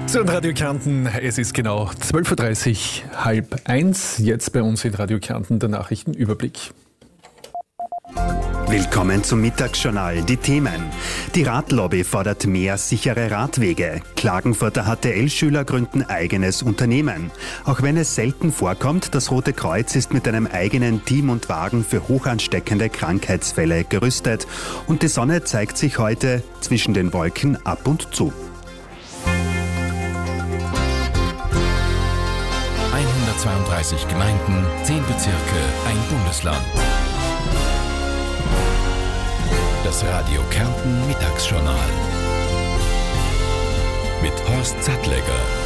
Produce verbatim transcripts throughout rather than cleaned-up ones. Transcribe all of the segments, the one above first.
So, in Radio Kärnten, es ist genau zwölf Uhr dreißig, halb eins. Jetzt bei uns in Radio Kärnten der Nachrichtenüberblick. Willkommen zum Mittagsjournal. Die Themen. Die Radlobby fordert mehr sichere Radwege. Klagenfurter H T L-Schüler gründen eigenes Unternehmen. Auch wenn es selten vorkommt, das Rote Kreuz ist mit einem eigenen Team und Wagen für hochansteckende Krankheitsfälle gerüstet. Und die Sonne zeigt sich heute zwischen den Wolken ab und zu. hundertzweiunddreißig Gemeinden, zehn Bezirke, ein Bundesland. Das Radio Kärnten Mittagsjournal mit Horst Sattlegger.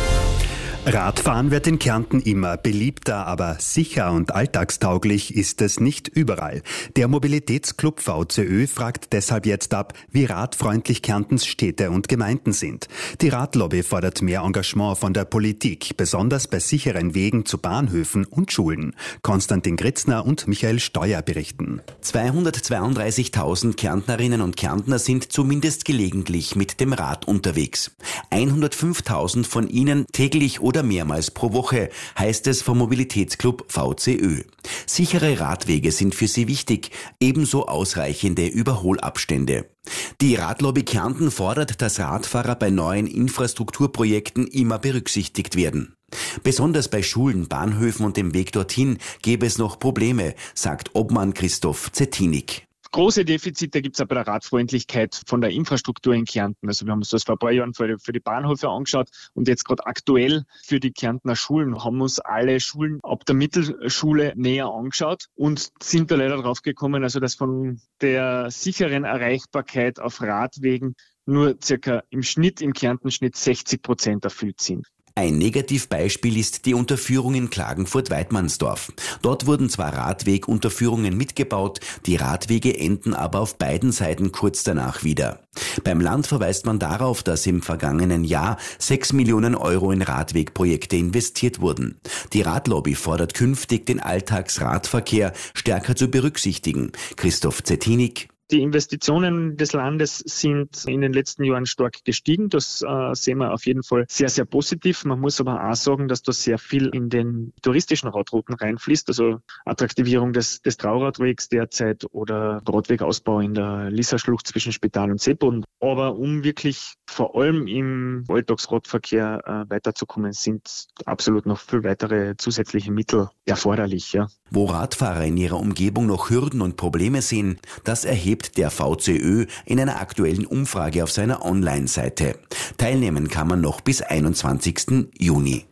Radfahren wird in Kärnten immer beliebter, aber sicher und alltagstauglich ist es nicht überall. Der Mobilitätsclub V C Ö fragt deshalb jetzt ab, wie radfreundlich Kärntens Städte und Gemeinden sind. Die Radlobby fordert mehr Engagement von der Politik, besonders bei sicheren Wegen zu Bahnhöfen und Schulen. Konstantin Gritzner und Michael Steuer berichten. zweihundertzweiunddreißigtausend Kärntnerinnen und Kärntner sind zumindest gelegentlich mit dem Rad unterwegs. hundertfünftausend von ihnen täglich oder oder mehrmals pro Woche, heißt es vom Mobilitätsclub V C Ö. Sichere Radwege sind für sie wichtig, ebenso ausreichende Überholabstände. Die Radlobby Kärnten fordert, dass Radfahrer bei neuen Infrastrukturprojekten immer berücksichtigt werden. Besonders bei Schulen, Bahnhöfen und dem Weg dorthin gäbe es noch Probleme, sagt Obmann Christoph Zettinik. Große Defizite gibt es auch bei der Radfreundlichkeit von der Infrastruktur in Kärnten. Also wir haben uns das vor ein paar Jahren für die, für die Bahnhöfe angeschaut und jetzt gerade aktuell für die Kärntner Schulen haben wir uns alle Schulen ab der Mittelschule näher angeschaut und sind da leider drauf gekommen, also dass von der sicheren Erreichbarkeit auf Radwegen nur circa im Schnitt, im Kärnten-Schnitt sechzig Prozent erfüllt sind. Ein Negativbeispiel ist die Unterführung in Klagenfurt-Weidmannsdorf. Dort wurden zwar Radwegunterführungen mitgebaut, die Radwege enden aber auf beiden Seiten kurz danach wieder. Beim Land verweist man darauf, dass im vergangenen Jahr sechs Millionen Euro in Radwegprojekte investiert wurden. Die Radlobby fordert künftig, den Alltagsradverkehr stärker zu berücksichtigen. Christoph Zettinik. Die Investitionen des Landes sind in den letzten Jahren stark gestiegen. Das äh, sehen wir auf jeden Fall sehr, sehr positiv. Man muss aber auch sagen, dass da sehr viel in den touristischen Radrouten reinfließt. Also Attraktivierung des, des Trauradwegs derzeit oder Radwegausbau in der Lissachschlucht zwischen Spital und Seeboden. Aber um wirklich vor allem im Alltagsradverkehr äh, weiterzukommen, sind absolut noch viel weitere zusätzliche Mittel erforderlich. Ja. Wo Radfahrer in ihrer Umgebung noch Hürden und Probleme sehen, das erhebt der V C Ö in einer aktuellen Umfrage auf seiner Online-Seite. Teilnehmen kann man noch bis einundzwanzigsten Juni.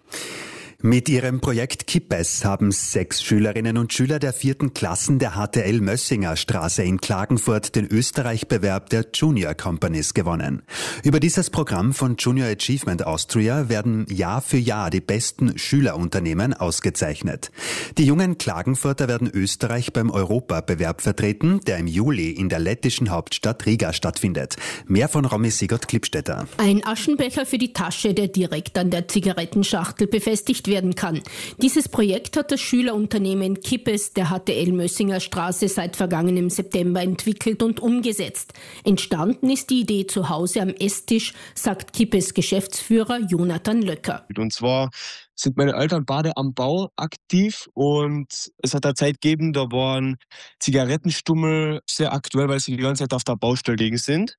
Mit ihrem Projekt Kippes haben sechs Schülerinnen und Schüler der vierten Klassen der H T L Mössinger Straße in Klagenfurt den Österreich-Bewerb der Junior Companies gewonnen. Über dieses Programm von Junior Achievement Austria werden Jahr für Jahr die besten Schülerunternehmen ausgezeichnet. Die jungen Klagenfurter werden Österreich beim Europabewerb vertreten, der im Juli in der lettischen Hauptstadt Riga stattfindet. Mehr von Romy Sigurd-Klippstetter. Ein Aschenbecher für die Tasche, der direkt an der Zigarettenschachtel befestigt werden kann. Dieses Projekt hat das Schülerunternehmen Kippes der H T L Mössinger Straße seit vergangenem September entwickelt und umgesetzt. Entstanden ist die Idee zu Hause am Esstisch, sagt Kippes Geschäftsführer Jonathan Löcker. Und zwar sind meine Eltern beide am Bau aktiv und es hat eine Zeit gegeben, da waren Zigarettenstummel sehr aktuell, weil sie die ganze Zeit auf der Baustelle liegen sind.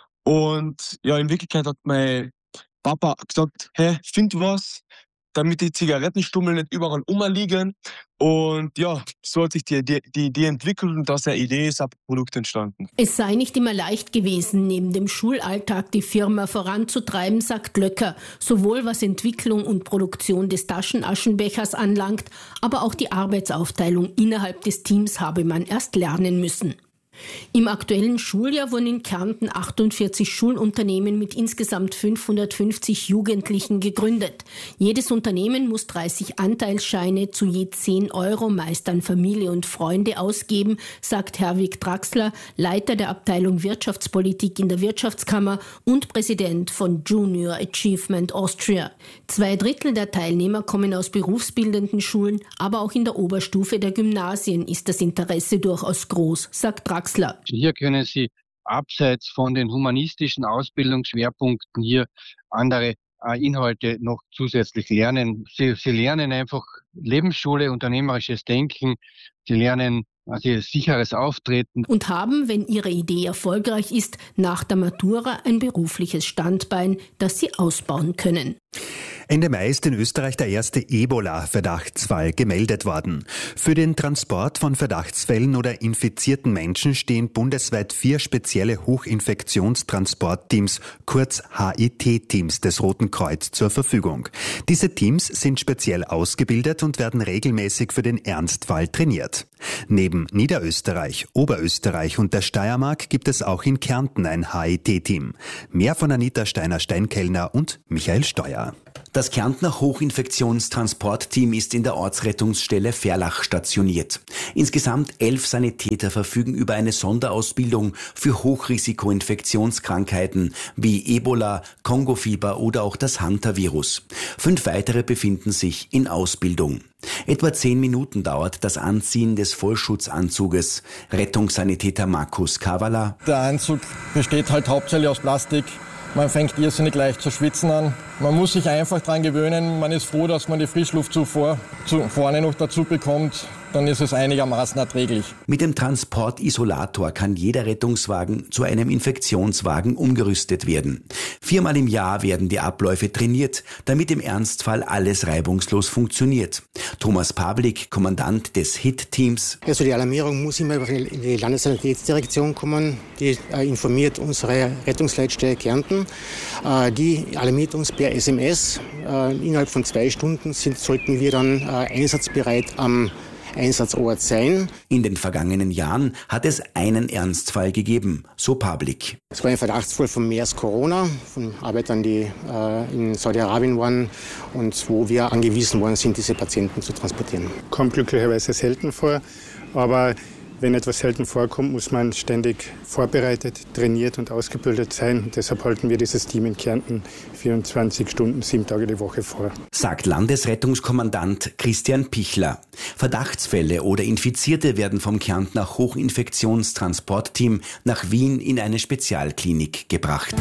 Und ja, in Wirklichkeit hat mein Papa gesagt, hey, find was, damit die Zigarettenstummel nicht überall rumliegen. Und ja, so hat sich die, die, die Idee entwickelt und aus der Idee ist ein Produkt entstanden. Es sei nicht immer leicht gewesen, neben dem Schulalltag die Firma voranzutreiben, sagt Löcker. Sowohl was Entwicklung und Produktion des Taschenaschenbechers anlangt, aber auch die Arbeitsaufteilung innerhalb des Teams habe man erst lernen müssen. Im aktuellen Schuljahr wurden in Kärnten achtundvierzig Schulunternehmen mit insgesamt fünfhundertfünfzig Jugendlichen gegründet. Jedes Unternehmen muss dreißig Anteilsscheine zu je zehn Euro meist an Familie und Freunde ausgeben, sagt Herwig Draxler, Leiter der Abteilung Wirtschaftspolitik in der Wirtschaftskammer und Präsident von Junior Achievement Austria. Zwei Drittel der Teilnehmer kommen aus berufsbildenden Schulen, aber auch in der Oberstufe der Gymnasien ist das Interesse durchaus groß, sagt Draxler. Hier können Sie abseits von den humanistischen Ausbildungsschwerpunkten hier andere Inhalte noch zusätzlich lernen. Sie, sie lernen einfach Lebensschule, unternehmerisches Denken, sie lernen also sicheres Auftreten. Und haben, wenn ihre Idee erfolgreich ist, nach der Matura ein berufliches Standbein, das sie ausbauen können. Ende Mai ist in Österreich der erste Ebola-Verdachtsfall gemeldet worden. Für den Transport von Verdachtsfällen oder infizierten Menschen stehen bundesweit vier spezielle Hochinfektionstransportteams, kurz H I T-Teams des Roten Kreuz zur Verfügung. Diese Teams sind speziell ausgebildet und werden regelmäßig für den Ernstfall trainiert. Neben Niederösterreich, Oberösterreich und der Steiermark gibt es auch in Kärnten ein H I T-Team. Mehr von Anita Steiner-Steinkellner und Michael Steuer. Das Kärntner Hochinfektionstransportteam ist in der Ortsrettungsstelle Verlach stationiert. Insgesamt elf Sanitäter verfügen über eine Sonderausbildung für Hochrisiko-Infektionskrankheiten wie Ebola, Kongofieber oder auch das Hantavirus. Fünf weitere befinden sich in Ausbildung. Etwa zehn Minuten dauert das Anziehen des Vollschutzanzuges. Rettungssanitäter Markus Kavala. Der Anzug besteht halt hauptsächlich aus Plastik. Man fängt irrsinnig leicht zu schwitzen an. Man muss sich einfach dran gewöhnen. Man ist froh, dass man die Frischluftzufuhr zu vorne noch dazu bekommt. Dann ist es einigermaßen erträglich. Mit dem Transportisolator kann jeder Rettungswagen zu einem Infektionswagen umgerüstet werden. Viermal im Jahr werden die Abläufe trainiert, damit im Ernstfall alles reibungslos funktioniert. Thomas Pavlik, Kommandant des H I T-Teams. Also die Alarmierung muss immer in die Landessanitätsdirektion kommen. Die äh, informiert unsere Rettungsleitstelle Kärnten. Äh, die alarmiert uns per S M S. Äh, innerhalb von zwei Stunden sind, sollten wir dann äh, einsatzbereit am Einsatzort sein. In den vergangenen Jahren hat es einen Ernstfall gegeben, so Pavlik. Es war ein Verdachtsfall von MERS Corona, von Arbeitern, die äh, in Saudi-Arabien waren und wo wir angewiesen worden sind, diese Patienten zu transportieren. Kommt glücklicherweise selten vor, aber wenn etwas selten vorkommt, muss man ständig vorbereitet, trainiert und ausgebildet sein. Und deshalb halten wir dieses Team in Kärnten vierundzwanzig Stunden, sieben Tage die Woche vor. Sagt Landesrettungskommandant Christian Pichler. Verdachtsfälle oder Infizierte werden vom Kärntner Hochinfektionstransportteam nach Wien in eine Spezialklinik gebracht.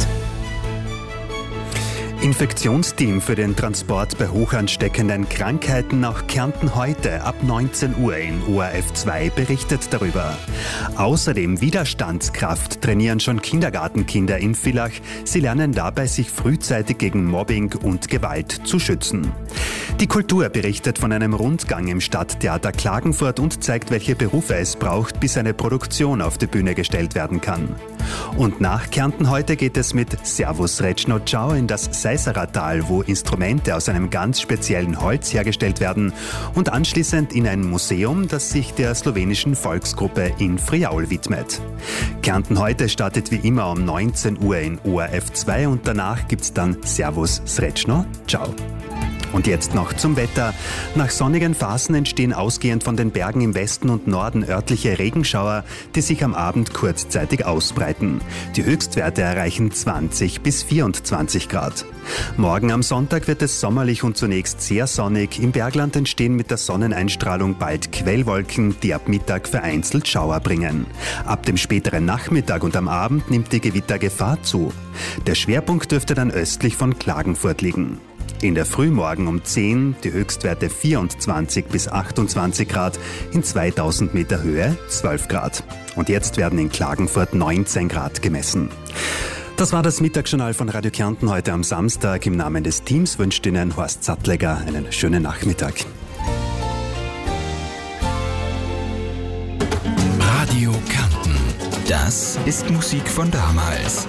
Infektionsteam für den Transport bei hochansteckenden Krankheiten nach Kärnten heute ab neunzehn Uhr in O R F zwei berichtet darüber. Außerdem Widerstandskraft trainieren schon Kindergartenkinder in Villach. Sie lernen dabei, sich frühzeitig gegen Mobbing und Gewalt zu schützen. Die Kultur berichtet von einem Rundgang im Stadttheater Klagenfurt und zeigt, welche Berufe es braucht, bis eine Produktion auf die Bühne gestellt werden kann. Und nach Kärnten heute geht es mit Servus Reczno Ciao in das Seiseratal, wo Instrumente aus einem ganz speziellen Holz hergestellt werden, und anschließend in ein Museum, das sich der slowenischen Volksgruppe in Friaul widmet. Kärnten heute startet wie immer um neunzehn Uhr in O R F zwei und danach gibt's dann Servus Reczno Ciao. Und jetzt noch zum Wetter. Nach sonnigen Phasen entstehen ausgehend von den Bergen im Westen und Norden örtliche Regenschauer, die sich am Abend kurzzeitig ausbreiten. Die Höchstwerte erreichen zwanzig bis vierundzwanzig Grad. Morgen am Sonntag wird es sommerlich und zunächst sehr sonnig. Im Bergland entstehen mit der Sonneneinstrahlung bald Quellwolken, die ab Mittag vereinzelt Schauer bringen. Ab dem späteren Nachmittag und am Abend nimmt die Gewittergefahr zu. Der Schwerpunkt dürfte dann östlich von Klagenfurt liegen. In der Frühmorgen um zehn die Höchstwerte vierundzwanzig bis achtundzwanzig Grad, in zweitausend Meter Höhe zwölf Grad. Und jetzt werden in Klagenfurt neunzehn Grad gemessen. Das war das Mittagsjournal von Radio Kärnten heute am Samstag. Im Namen des Teams wünscht Ihnen Horst Sattlegger einen schönen Nachmittag. Radio Kärnten. Das ist Musik von damals.